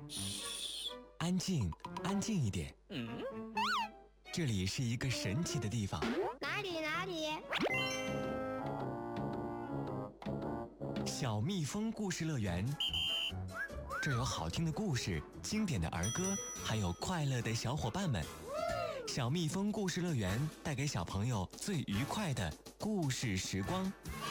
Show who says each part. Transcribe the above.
Speaker 1: 嘘，安静，安静一点。这里是一个神奇的地方。
Speaker 2: 哪里？
Speaker 1: 小蜜蜂故事乐园。这有好听的故事，经典的儿歌，还有快乐的小伙伴们。小蜜蜂故事乐园带给小朋友最愉快的故事时光。